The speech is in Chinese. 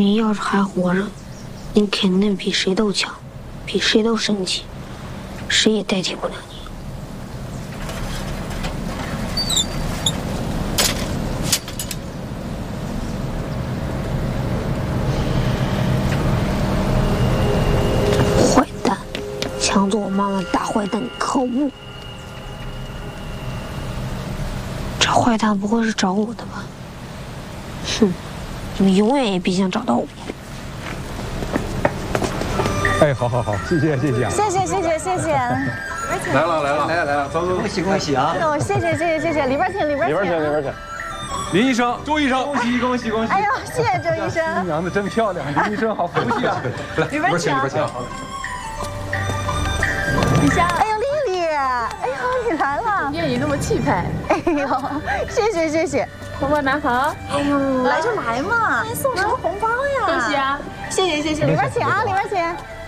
你要是还活着，你肯定比谁都强，比谁都神奇，谁也代替不了你。坏蛋，抢走我妈妈的大坏蛋，可恶！这坏蛋不会是找我的吧？哼，你们永远也别想找到我。 哎，好，谢谢啊！ 谢谢。 来了，走， 恭喜啊！ 哦，谢谢，里边请。 林医生，周医生，恭喜！ 哎呦，谢谢周医生。 新娘子真漂亮，林医生好福气啊！来， 里边请。李湘，哎呦，丽丽，哎呦，你来了， 粤语那么气派。 哎呦，谢谢。 红包拿好。 哎呦，来就来嘛，送什么红包呀？ 恭喜啊！ 谢谢，里边请。